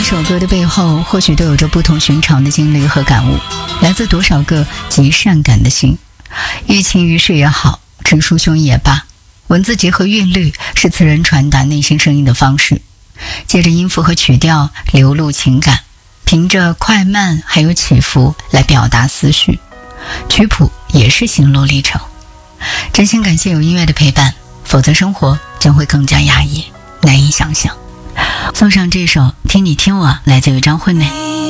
首歌的背后，或许都有着不同寻常的经历和感悟，来自多少个极善感的心。于情于事也好，直抒胸臆也罢，文字结合韵律，是词人传达内心声音的方式。借着音符和曲调流露情感，凭着快慢还有起伏来表达思绪。曲谱也是心路历程。真心感谢有音乐的陪伴，否则生活将会更加压抑，难以想象。送上这首听你听我，来自于张惠妹。